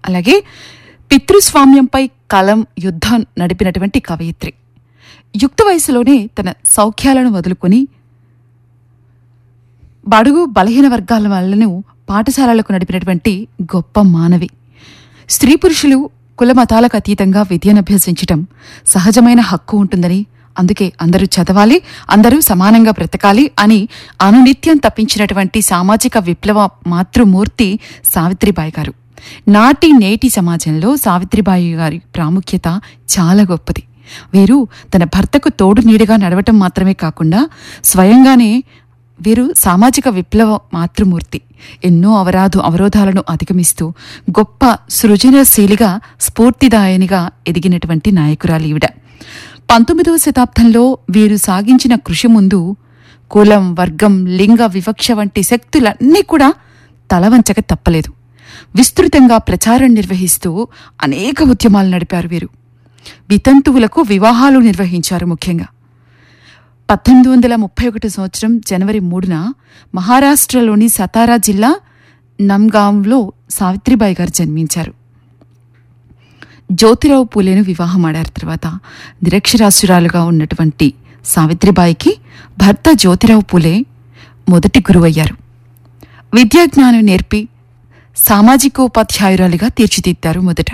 అలాగే పితృస్వామ్యంపై కలం యుద్ధం నడిపినటువంటి కవయిత్రి. యుక్త వయసులోనే తన సౌఖ్యాలను వదులుకొని బడుగు బలహీన వర్గాల వాళ్ళను పాఠశాలలకు నడిపినటువంటి గొప్ప మానవి. స్త్రీ పురుషులు కుల మతాలకు అతీతంగా విద్యనభ్యసించటం సహజమైన హక్కు ఉంటుందని, అందుకే అందరూ చదవాలి, అందరూ సమానంగా బ్రతకాలి అని అనునిత్యం తప్పించినటువంటి సామాజిక విప్లవ మాతృమూర్తి సావిత్రిబాయి గారు. నాటి నేటి సమాజంలో సావిత్రిబాయి గారి ప్రాముఖ్యత చాలా గొప్పది. వీరు తన భర్తకు తోడు నీడగా నడవటం మాత్రమే కాకుండా స్వయంగానే వీరు సామాజిక విప్లవ మాతృమూర్తి. ఎన్నో అవరోధాలను అధిగమిస్తూ గొప్ప సృజనశీలిగా స్ఫూర్తిదాయనిగా ఎదిగినటువంటి నాయకురాలు ఈవిడ. 19వ శతాబ్దంలో వీరు సాగించిన కృషి ముందు కులం, వర్గం, లింగ వివక్ష వంటి శక్తులన్నీ కూడా తలవంచక తప్పలేదు. విస్తృతంగా ప్రచారం నిర్వహిస్తూ అనేక ఉద్యమాలు నడిపారు వీరు. వితంతువులకు వివాహాలు నిర్వహించారు. ముఖ్యంగా 1831 సంవత్సరం జనవరి 3న మహారాష్ట్రలోని సతారా జిల్లా నమ్గాంలో సావిత్రిబాయి గారు జన్మించారు. జ్యోతిరావు పూలేను వివాహమాడారు. తర్వాత నిరక్షరాస్యురాలుగా ఉన్నటువంటి సావిత్రిబాయికి భర్త జ్యోతిరావు పూలే మొదటి గురువయ్యారు. విద్యాజ్ఞానం నేర్పి సామాజికోపాధ్యాయురాలిగా తీర్చిదిద్దారు. మొదట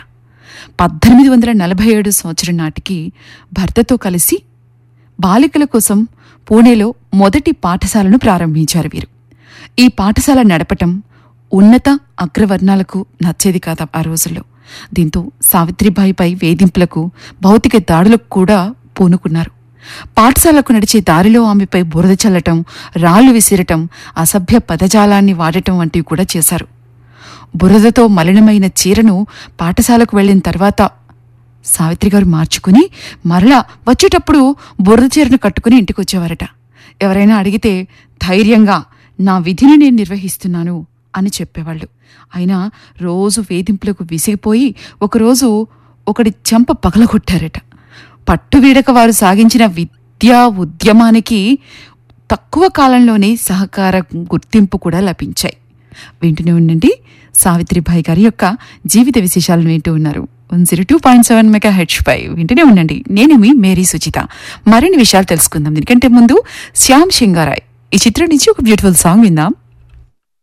1847 సంవత్సరం నాటికి భర్తతో కలిసి బాలికల కోసం పూణేలో మొదటి పాఠశాలను ప్రారంభించారు వీరు. ఈ పాఠశాల నడపటం ఉన్నత అగ్రవర్ణాలకు నచ్చేది కాదు ఆ రోజుల్లో. దీంతో సావిత్రిబాయిపై వేధింపులకు, భౌతిక దాడులకు కూడా పూనుకున్నారు. పాఠశాలకు నడిచే దారిలో ఆమెపై బురద చల్లటం, రాళ్లు విసిరటం, అసభ్య పదజాలాన్ని వాడటం వంటివి కూడా చేశారు. బురదతో మలినమైన చీరను పాఠశాలకు వెళ్లిన తర్వాత సావిత్రిగారు మార్చుకుని మరలా వచ్చేటప్పుడు బురద చీరను కట్టుకుని ఇంటికొచ్చేవారట. ఎవరైనా అడిగితే ధైర్యంగా నా విధిని నేను నిర్వహిస్తున్నాను అని చెప్పేవాళ్లు. అయినా రోజు వేధింపులకు విసిగిపోయి ఒకరోజు ఒకడి చెంప పగలగొట్టారట. పట్టువీడక వారు సాగించిన విద్యా ఉద్యమానికి తక్కువ కాలంలోనే సహకార గుర్తింపు కూడా లభించాయి. వింటూనే ఉండండి, సావిత్రిబాయి గారి యొక్క జీవిత విశేషాలను వింటూ ఉన్నారు 102.7 మెగాహెర్ట్జ్ పై. వింటూనే ఉండండి. నేను మీ మేరీ సుచిత. మరిన్ని విషయాలు తెలుసుకుందాం. దీనికంటే ముందు శ్యామ్ సింగారాయ్ ఈ చిత్రం నుంచి ఒక బ్యూటిఫుల్ సాంగ్ విందాం.